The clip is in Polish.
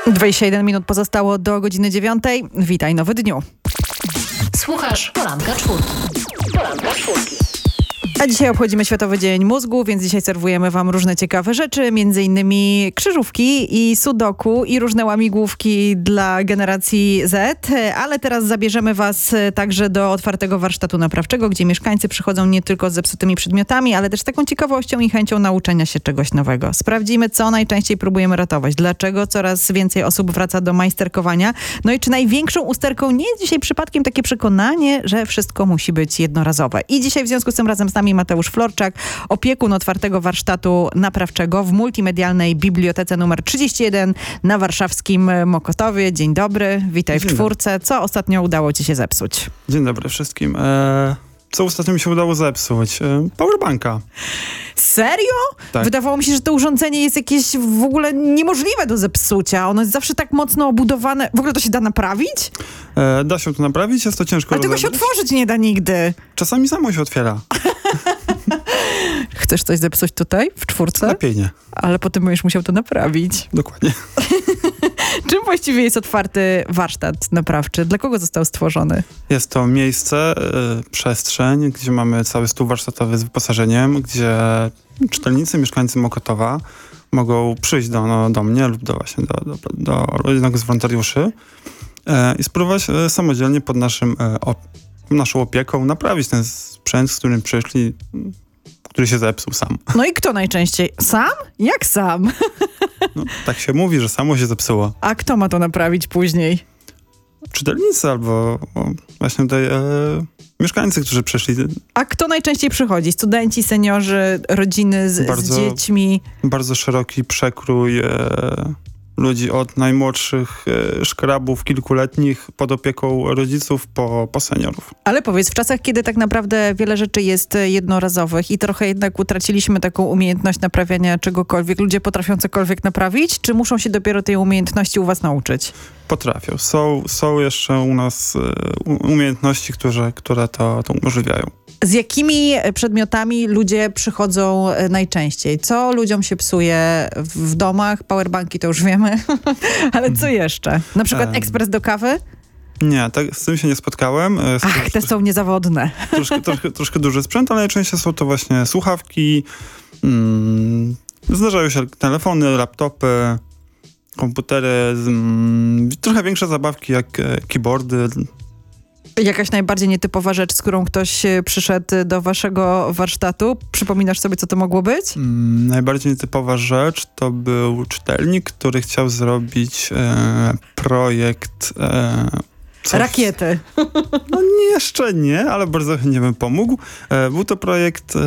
21 minut pozostało do godziny 9. Witaj, nowy dniu. Słuchasz Poranka Czwórki. Poranka Czwórki. A dzisiaj obchodzimy Światowy Dzień Mózgu, więc dzisiaj serwujemy wam różne ciekawe rzeczy, między innymi krzyżówki i sudoku i różne łamigłówki dla generacji Z, ale teraz zabierzemy was także do otwartego warsztatu naprawczego, gdzie mieszkańcy przychodzą nie tylko z zepsutymi przedmiotami, ale też z taką ciekawością i chęcią nauczenia się czegoś nowego. Sprawdzimy, co najczęściej próbujemy ratować, dlaczego coraz więcej osób wraca do majsterkowania, no i czy największą usterką nie jest dzisiaj przypadkiem takie przekonanie, że wszystko musi być jednorazowe. I dzisiaj w związku z tym razem z nami Mateusz Florczak, opiekun otwartego warsztatu naprawczego w multimedialnej bibliotece nr 31 na warszawskim Mokotowie. Dzień dobry, witaj w czwórce. Co ostatnio udało ci się zepsuć? Dzień dobry wszystkim. Co ostatnio mi się udało zepsuć? Powerbanka. Serio? Tak. Wydawało mi się, że to urządzenie jest jakieś w ogóle niemożliwe do zepsucia. Ono jest zawsze tak mocno obudowane. W ogóle to się da naprawić? Da się to naprawić, jest to ciężko Ale tego się otworzyć nie da nigdy. Czasami samo się otwiera. Chcesz coś zepsuć tutaj, w czwórce? Lepiej nie. Ale potem będziesz musiał to naprawić. Dokładnie. Czym właściwie jest otwarty warsztat naprawczy? Dla kogo został stworzony? Jest to miejsce, przestrzeń, gdzie mamy cały stół warsztatowy z wyposażeniem, gdzie czytelnicy, mieszkańcy Mokotowa mogą przyjść do mnie lub do jednego z wolontariuszy i spróbować samodzielnie pod naszą opieką naprawić ten sprzęt, z którym przyszli, który się zepsuł sam. No i kto najczęściej? Sam? Jak sam? No, tak się mówi, że samo się zepsuło. A kto ma to naprawić później? Czytelnicy albo właśnie tutaj mieszkańcy, którzy przyszli. A kto najczęściej przychodzi? Studenci, seniorzy, rodziny z dziećmi? Bardzo szeroki przekrój ludzi od najmłodszych szkrabów kilkuletnich pod opieką rodziców po seniorów. Ale powiedz, w czasach, kiedy tak naprawdę wiele rzeczy jest jednorazowych i trochę jednak utraciliśmy taką umiejętność naprawiania czegokolwiek, ludzie potrafią cokolwiek naprawić, czy muszą się dopiero tej umiejętności u was nauczyć? Potrafią. Są jeszcze u nas umiejętności, które to umożliwiają. Z jakimi przedmiotami ludzie przychodzą najczęściej? Co ludziom się psuje w domach? Powerbanki to już wiemy, ale co jeszcze? Na przykład ekspres do kawy? Nie, z tym się nie spotkałem. Ach, te są niezawodne. Troszkę duży sprzęt, ale najczęściej są to właśnie słuchawki, zdarzają się telefony, laptopy, komputery, trochę większe zabawki jak keyboardy. Jakaś najbardziej nietypowa rzecz, z którą ktoś przyszedł do waszego warsztatu? Przypominasz sobie, co to mogło być? Najbardziej nietypowa rzecz to był czytelnik, który chciał zrobić projekt... Rakiety. No jeszcze nie, ale bardzo chętnie bym pomógł. Był to projekt